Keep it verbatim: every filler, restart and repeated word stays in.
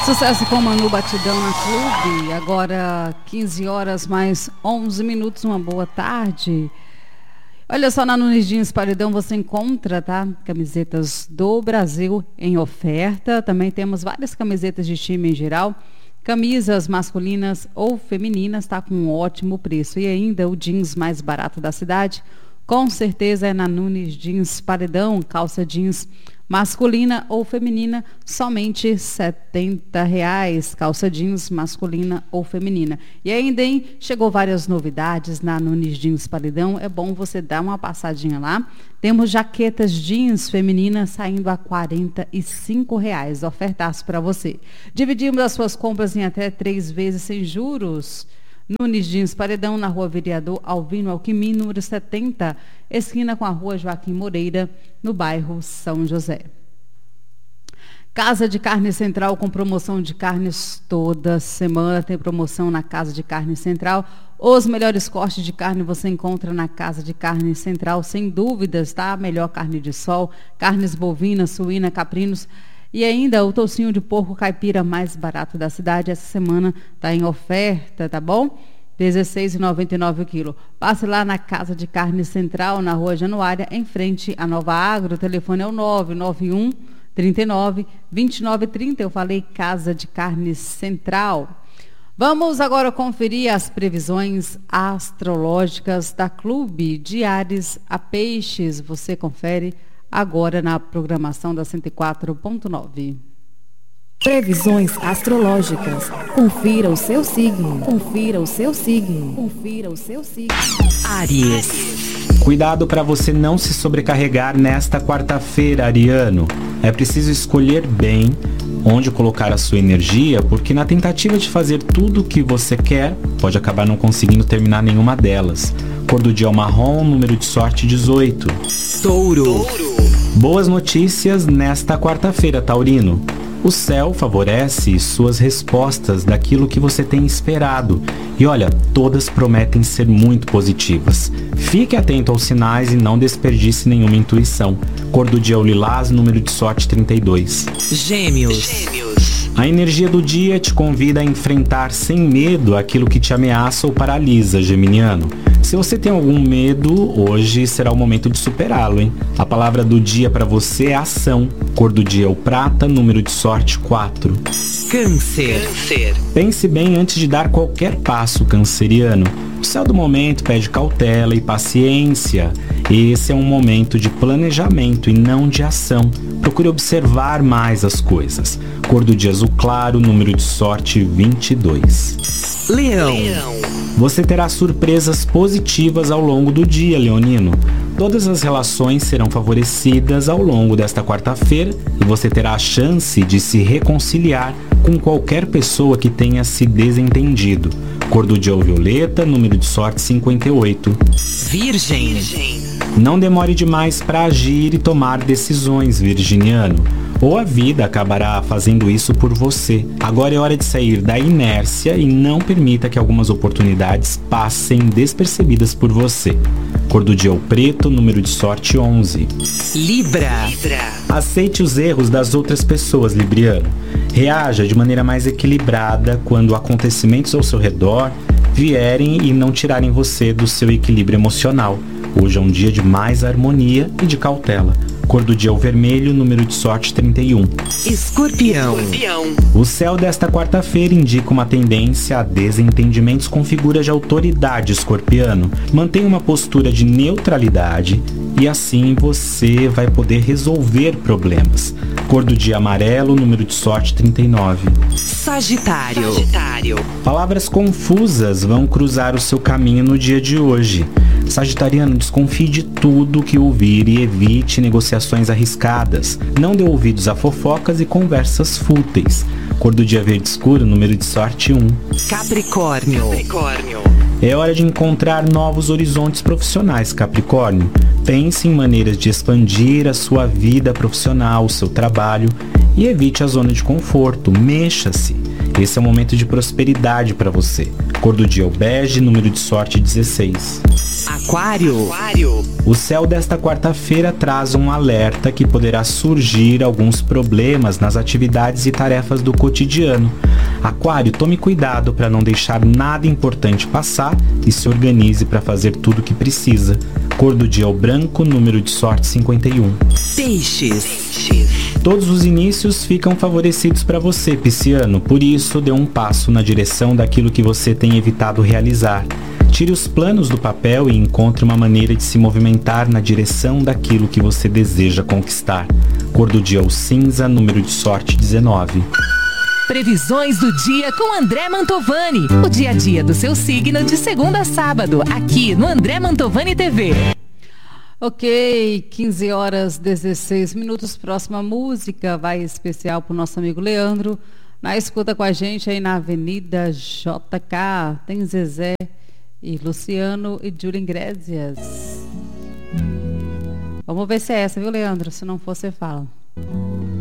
Sucesso com Manu Batidão na Clube. Agora quinze horas mais onze minutos. Uma boa tarde. Olha só, na Nunes Jeans Paredão você encontra, tá? Camisetas do Brasil em oferta. Também temos várias camisetas de time em geral. Camisas masculinas ou femininas, tá? Com um ótimo preço. E ainda o jeans mais barato da cidade. Com certeza é na Nunes Jeans Paredão. Calça jeans masculina ou feminina, somente setenta reais. Calça jeans masculina ou feminina. E ainda, hein, chegou várias novidades na Nunes Jeans Paredão. É bom você dar uma passadinha lá. Temos jaquetas jeans femininas saindo a quarenta e cinco reais. Ofertaço para você. Dividimos as suas compras em até três vezes sem juros. Nunes Jeans Paredão, na Rua Vereador Alvino Alquimim, número setenta, esquina com a Rua Joaquim Moreira, no bairro São José. Casa de Carne Central, com promoção de carnes toda semana. Tem promoção na Casa de Carne Central. Os melhores cortes de carne você encontra na Casa de Carne Central, sem dúvidas, tá? Melhor carne de sol, carnes bovinas, suína, caprinos. E ainda o toucinho de porco caipira mais barato da cidade. Essa semana está em oferta, tá bom? dezesseis reais e noventa e nove centavos o quilo. Passe lá na Casa de Carne Central, na Rua Januária, em frente à Nova Agro. O telefone é o nove nove um, trinta e nove, vinte e nove trinta. Eu falei Casa de Carne Central. Vamos agora conferir as previsões astrológicas da Clube de Ares a Peixes. Você confere agora na programação da cento e quatro ponto nove. Previsões astrológicas. Confira o seu signo. Confira o seu signo. Confira o seu signo. Áries. Cuidado para você não se sobrecarregar nesta quarta-feira, ariano. É preciso escolher bem onde colocar a sua energia, porque na tentativa de fazer tudo o que você quer, pode acabar não conseguindo terminar nenhuma delas. Cor do dia é o marrom, número de sorte dezoito. Touro. Boas notícias nesta quarta-feira, taurino. O céu favorece suas respostas daquilo que você tem esperado. E olha, todas prometem ser muito positivas. Fique atento aos sinais e não desperdice nenhuma intuição. Cor do dia é o lilás, número de sorte trinta e dois. Gêmeos. A energia do dia te convida a enfrentar sem medo aquilo que te ameaça ou paralisa, geminiano. Se você tem algum medo, hoje será o momento de superá-lo, hein? A palavra do dia para você é ação. Cor do dia é o prata, número de sorte quatro. Câncer. Pense bem antes de dar qualquer passo, canceriano. O céu do momento pede cautela e paciência. Esse é um momento de planejamento e não de ação. Procure observar mais as coisas. Cor do dia azul claro, número de sorte vinte e dois. Leão. Você terá surpresas positivas ao longo do dia, leonino. Todas as relações serão favorecidas ao longo desta quarta-feira e você terá a chance de se reconciliar com qualquer pessoa que tenha se desentendido. Cor do dia é o violeta, número de sorte cinquenta e oito. Virgem. Não demore demais para agir e tomar decisões, virginiano. Ou a vida acabará fazendo isso por você. Agora é hora de sair da inércia e não permita que algumas oportunidades passem despercebidas por você. Cor do dia é o preto, número de sorte onze. Libra. Aceite os erros das outras pessoas, libriano. Reaja de maneira mais equilibrada quando acontecimentos ao seu redor vierem e não tirarem você do seu equilíbrio emocional. Hoje é um dia de mais harmonia e de cautela. Cor do dia é o vermelho, número de sorte trinta e um. Escorpião. O céu desta quarta-feira indica uma tendência a desentendimentos com figuras de autoridade, escorpiano. Mantenha uma postura de neutralidade e assim você vai poder resolver problemas. Cor do dia amarelo, número de sorte trinta e nove. Sagitário. Palavras confusas vão cruzar o seu caminho no dia de hoje. Sagitariano, desconfie de tudo que ouvir e evite negociações arriscadas. Não dê ouvidos a fofocas e conversas fúteis. Cor do dia verde escuro, número de sorte um. Capricórnio. É hora de encontrar novos horizontes profissionais, Capricórnio. Pense em maneiras de expandir a sua vida profissional, o seu trabalho, e evite a zona de conforto. Mexa-se. Esse é um momento de prosperidade para você. Cor do dia é o bege, número de sorte dezesseis. Aquário. O céu desta quarta-feira traz um alerta que poderá surgir alguns problemas nas atividades e tarefas do cotidiano. Aquário, tome cuidado para não deixar nada importante passar e se organize para fazer tudo o que precisa. Cor do dia é o branco, número de sorte cinquenta e um. Peixes. Todos os inícios ficam favorecidos para você, pisciano, por isso dê um passo na direção daquilo que você tem evitado realizar. Tire os planos do papel e encontre uma maneira de se movimentar na direção daquilo que você deseja conquistar. Cor do dia é o cinza, número de sorte dezenove. Previsões do dia com André Mantovani. O dia a dia do seu signo de segunda a sábado, aqui no André Mantovani T V. Ok, quinze horas dezesseis minutos. Próxima música vai especial para o nosso amigo Leandro. Na escuta com a gente aí na Avenida J K. Tem Zezé e Luciano e Júlia Iglesias. Vamos ver se é essa, viu, Leandro? Se não for, você fala.